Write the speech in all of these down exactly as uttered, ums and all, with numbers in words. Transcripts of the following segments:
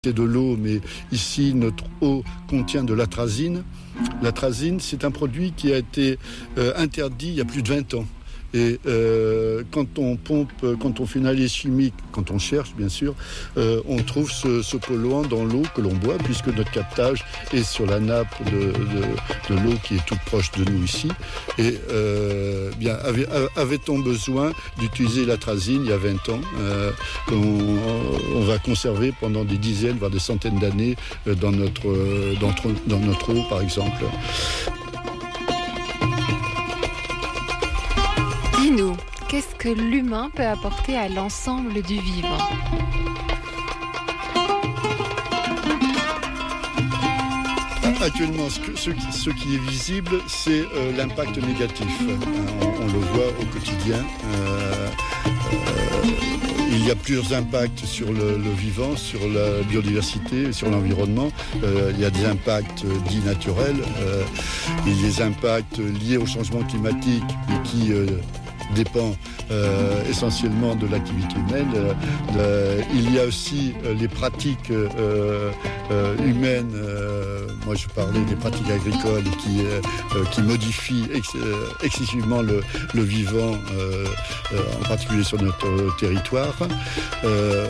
C'est de l'eau, mais ici, notre eau contient de l'atrazine. L'atrazine, c'est un produit qui a été euh, interdit il y a plus de vingt ans. Et euh, quand on pompe, quand on fait une analyse chimique, quand on cherche bien sûr, euh, on trouve ce, ce polluant dans l'eau que l'on boit, puisque notre captage est sur la nappe de, de, de l'eau qui est toute proche de nous ici. Et euh, bien, avait, avait-on besoin d'utiliser l'atrazine il y a vingt ans, euh, qu'on on va conserver pendant des dizaines, voire des centaines d'années dans notre, dans, dans notre eau, par exemple. Dis-nous, qu'est-ce que l'humain peut apporter à l'ensemble du vivant ? Actuellement, ce, que, ce, qui, ce qui est visible, c'est euh, l'impact négatif. Euh, on, on le voit au quotidien. Euh, euh, il y a plusieurs impacts sur le, le vivant, sur la biodiversité, sur l'environnement. Euh, il y a des impacts dits naturels. Euh, il y a des impacts liés au changement climatique et qui... Euh, dépend euh, essentiellement de l'activité humaine. Euh, il y a aussi euh, les pratiques euh, euh, humaines. Euh, moi, je parlais des pratiques agricoles qui, euh, qui modifient ex- euh, excessivement le, le vivant, euh, euh, en particulier sur notre territoire. Euh,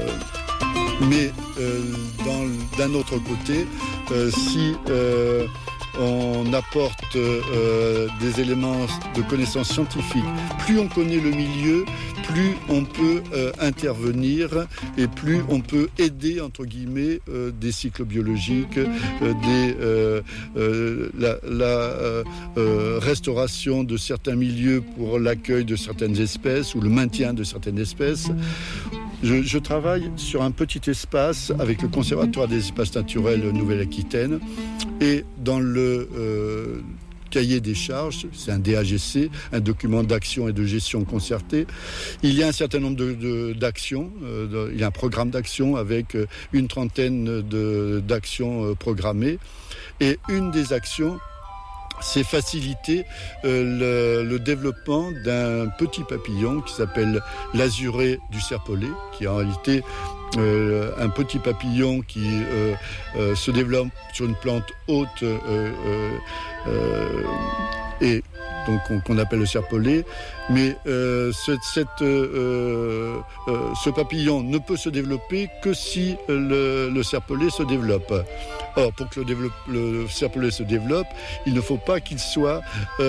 mais euh, dans, d'un autre côté, euh, si euh, on apporte euh, des éléments de connaissance scientifique, plus on connaît le milieu, plus on peut euh, intervenir et plus on peut aider, entre guillemets, euh, des cycles biologiques, euh, des, euh, euh, la, la euh, euh, restauration de certains milieux pour l'accueil de certaines espèces ou le maintien de certaines espèces. Je, je travaille sur un petit espace avec le Conservatoire des espaces naturels Nouvelle-Aquitaine et dans le euh, cahier des charges, c'est un D A G C, un document d'action et de gestion concertée, il y a un certain nombre de, de, d'actions, euh, de, il y a un programme d'action avec une trentaine de, d'actions euh, programmées et une des actions, c'est faciliter euh, le, le développement d'un petit papillon qui s'appelle l'azuré du serpolet, qui est en réalité euh, un petit papillon qui euh, euh, se développe sur une plante haute euh, euh, euh, et donc on, qu'on appelle le serpolet, mais euh, ce, cette, euh, euh, ce papillon ne peut se développer que si le, le serpolet se développe. Or, pour que le, développe, le serpolet se développe, il ne faut pas qu'il soit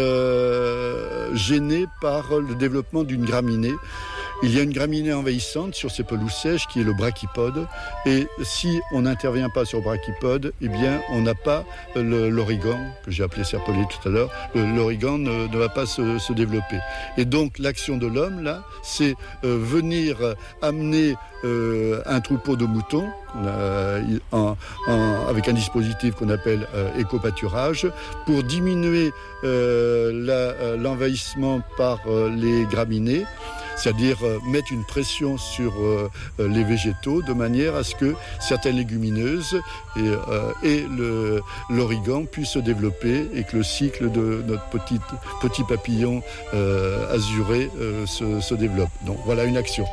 euh, gêné par le développement d'une graminée. Il y a une graminée envahissante sur ces pelouses sèches qui est le brachypode. Et si on n'intervient pas sur le brachypode, eh bien, on n'a pas le, l'origan, que j'ai appelé serpolet tout à l'heure. Le, l'origan ne, ne va pas se, se développer. Et donc, l'action de l'homme, là, c'est euh, venir amener euh, un troupeau de moutons euh, en, en, avec un dispositif qu'on appelle euh, éco-pâturage pour diminuer euh, la, euh, l'envahissement par euh, les graminées. C'est-à-dire euh, mettre une pression sur euh, les végétaux de manière à ce que certaines légumineuses et, euh, et le, l'origan puissent se développer et que le cycle de notre petit, petit papillon euh, azuré euh, se, se développe. Donc voilà une action.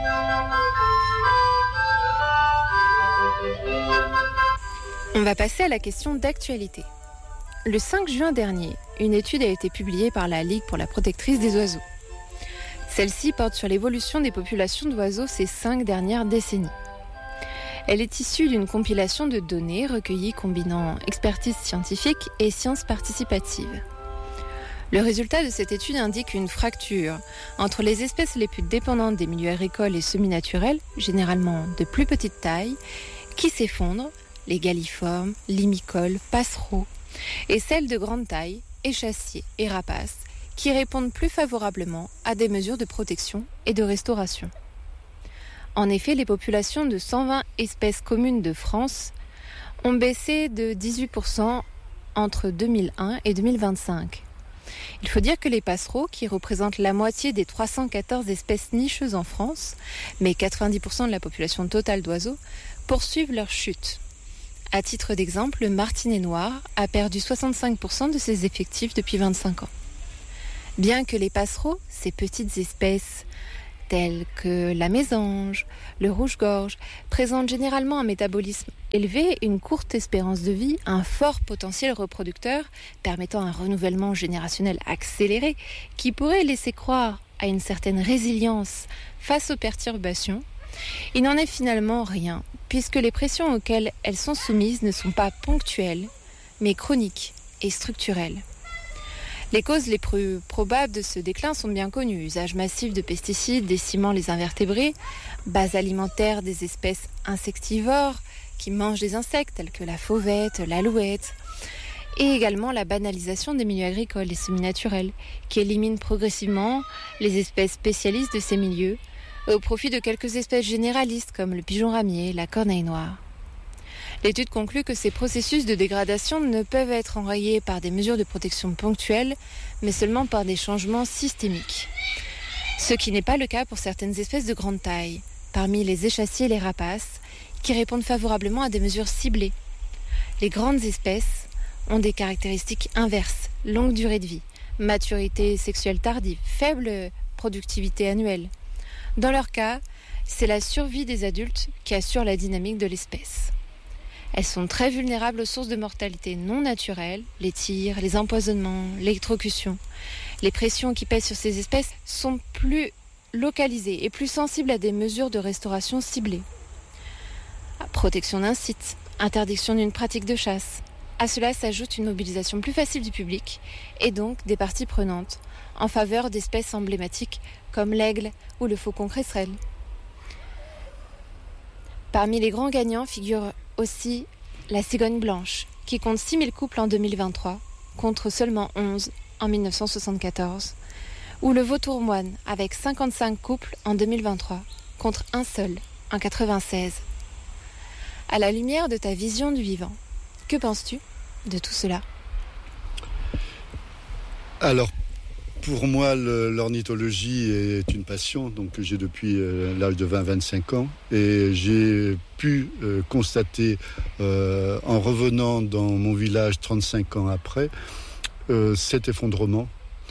On va passer à la question d'actualité. Le cinq juin dernier, une étude a été publiée par la Ligue pour la protectrice des oiseaux. Celle-ci porte sur l'évolution des populations d'oiseaux ces cinq dernières décennies. Elle est issue d'une compilation de données recueillies combinant expertise scientifique et sciences participatives. Le résultat de cette étude indique une fracture entre les espèces les plus dépendantes des milieux agricoles et semi-naturels, généralement de plus petite taille, qui s'effondrent, les galliformes, limicoles, passereaux, et celles de grande taille, échassiers et rapaces, qui répondent plus favorablement à des mesures de protection et de restauration. En effet, les populations de cent vingt espèces communes de France ont baissé de dix-huit pour cent entre deux mille un et deux mille vingt-cinq. Il faut dire que les passereaux, qui représentent la moitié des trois cent quatorze espèces nicheuses en France, mais quatre-vingt-dix pour cent de la population totale d'oiseaux, poursuivent leur chute. À titre d'exemple, le martinet noir a perdu soixante-cinq pour cent de ses effectifs depuis vingt-cinq ans. Bien que les passereaux, ces petites espèces telles que la mésange, le rouge-gorge, présentent généralement un métabolisme élevée, une courte espérance de vie, un fort potentiel reproducteur permettant un renouvellement générationnel accéléré qui pourrait laisser croire à une certaine résilience face aux perturbations, il n'en est finalement rien, puisque les pressions auxquelles elles sont soumises ne sont pas ponctuelles, mais chroniques et structurelles. Les causes les plus probables de ce déclin sont bien connues. Usage massif de pesticides décimant les invertébrés, base alimentaire des espèces insectivores qui mangent des insectes tels que la fauvette, l'alouette, et également la banalisation des milieux agricoles et semi-naturels qui éliminent progressivement les espèces spécialistes de ces milieux au profit de quelques espèces généralistes comme le pigeon ramier, la corneille noire. L'étude conclut que ces processus de dégradation ne peuvent être enrayés par des mesures de protection ponctuelles, mais seulement par des changements systémiques. Ce qui n'est pas le cas pour certaines espèces de grande taille, parmi les échassiers et les rapaces, qui répondent favorablement à des mesures ciblées. Les grandes espèces ont des caractéristiques inverses, longue durée de vie, maturité sexuelle tardive, faible productivité annuelle. Dans leur cas, c'est la survie des adultes qui assure la dynamique de l'espèce. Elles sont très vulnérables aux sources de mortalité non naturelles, les tirs, les empoisonnements, l'électrocution. Les pressions qui pèsent sur ces espèces sont plus localisées et plus sensibles à des mesures de restauration ciblées. Protection d'un site, interdiction d'une pratique de chasse. À cela s'ajoute une mobilisation plus facile du public et donc des parties prenantes en faveur d'espèces emblématiques comme l'aigle ou le faucon cresserelle. Parmi les grands gagnants figure aussi la cigogne blanche, qui compte six mille couples en deux mille vingt-trois, contre seulement onze en dix-neuf cent soixante-quatorze, ou le vautour moine, avec cinquante-cinq couples en deux mille vingt-trois, contre un seul en quatre-vingt-seize. À la lumière de ta vision du vivant, que penses-tu de tout cela ? Alors, pour moi, le, l'ornithologie est une passion donc, que j'ai depuis euh, l'âge de vingt à vingt-cinq ans. Et j'ai pu euh, constater, euh, en revenant dans mon village trente-cinq ans après, euh, cet effondrement.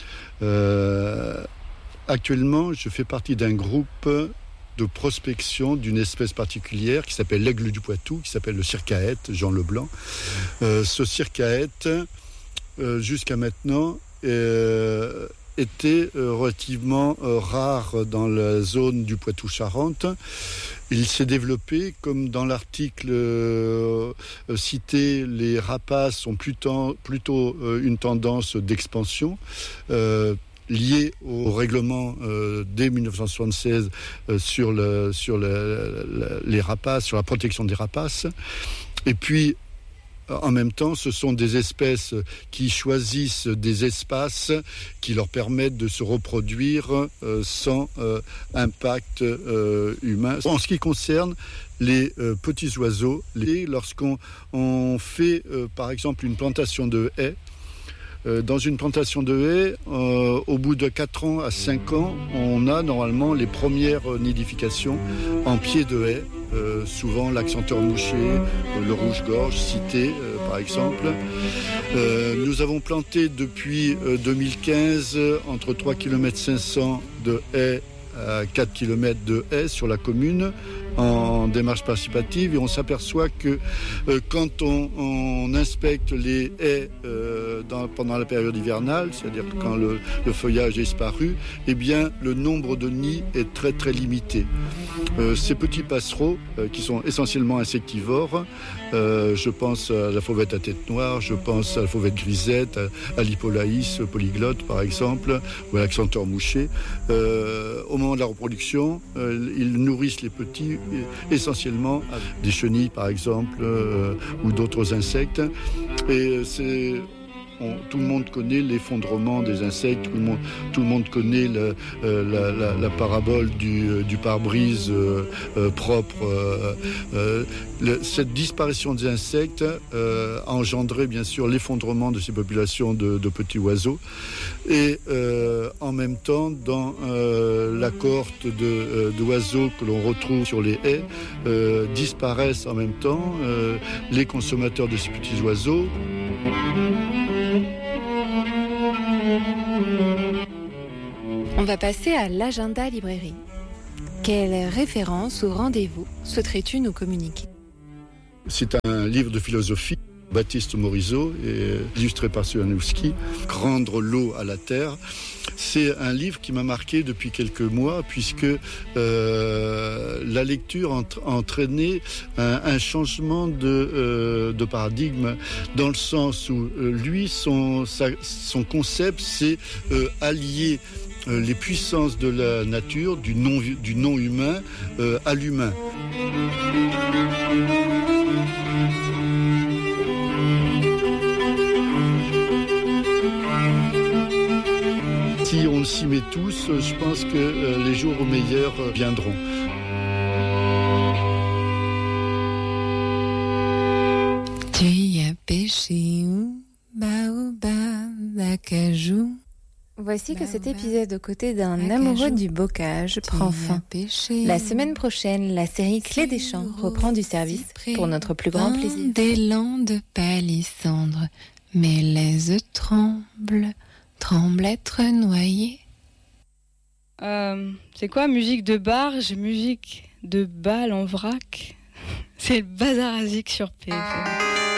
Euh, actuellement, je fais partie d'un groupe de prospection d'une espèce particulière qui s'appelle l'aigle du Poitou, qui s'appelle le circaète, Jean Leblanc. Euh, ce circaète, euh, jusqu'à maintenant, euh, était euh, relativement euh, rare dans la zone du Poitou-Charentes. Il s'est développé, comme dans l'article euh, cité, les rapaces ont plutôt, plutôt euh, une tendance d'expansion. Euh, lié au règlement euh, dès dix-neuf cent soixante-seize euh, sur, le, sur le, le, les rapaces, sur la protection des rapaces. Et puis, en même temps, ce sont des espèces qui choisissent des espaces qui leur permettent de se reproduire euh, sans euh, impact euh, humain. En ce qui concerne les euh, petits oiseaux, les, lorsqu'on on fait euh, par exemple une plantation de haies, Euh, dans une plantation de haies, euh, au bout de quatre ans à cinq ans, on a normalement les premières nidifications en pied de haie, euh, souvent l'accenteur mouché, euh, le rouge-gorge, cité euh, par exemple. Euh, nous avons planté depuis euh, deux mille quinze entre trois virgule cinq kilomètres de haies à quatre kilomètres de haies sur la commune en démarche participative, et on s'aperçoit que euh, quand on, on inspecte les haies euh, dans, pendant la période hivernale, c'est-à-dire quand le, le feuillage est disparu, eh bien le nombre de nids est très très limité. Euh, ces petits passereaux euh, qui sont essentiellement insectivores, euh, je pense à la fauvette à tête noire, je pense à la fauvette grisette, à, à l'hippolaïs polyglotte par exemple, ou à l'accenteur mouché. Euh, au moment de la reproduction, euh, ils nourrissent les petits essentiellement des chenilles par exemple euh, ou d'autres insectes, et c'est on, tout le monde connaît l'effondrement des insectes, tout le monde, tout le monde connaît le, euh, la, la, la parabole du, du pare-brise euh, euh, propre. Euh, euh, le, cette disparition des insectes euh, a engendré bien sûr l'effondrement de ces populations de, de petits oiseaux, et euh, en même temps dans euh, la cohorte de, euh, d'oiseaux que l'on retrouve sur les haies euh, disparaissent en même temps euh, les consommateurs de ces petits oiseaux. On va passer à l'agenda librairie. Quelle référence ou rendez-vous souhaiterais-tu nous communiquer ? C'est un livre de philosophie, Baptiste Morisot, et illustré par Suanowski, Rendre l'eau à la terre. C'est un livre qui m'a marqué depuis quelques mois, puisque euh, la lecture a entraîné un, un changement de, euh, de paradigme, dans le sens où euh, lui, son, sa, son concept, c'est euh, allier euh, les puissances de la nature, du non, du non-humain, euh, à l'humain. Si on s'y met tous, je pense que euh, les jours meilleurs euh, viendront. Tu y as pêché où, baobab, acajou. Voici que cet épisode aux côtés d'un amoureux du bocage prend fin. La semaine prochaine, la série Clé des Champs reprend du service pour notre plus grand plaisir. Des landes palissandres, mes laises tremblent. Tremble être noyé. Euh, c'est quoi musique de barge, musique de balle en vrac? C'est le bazar à zik sur P F M.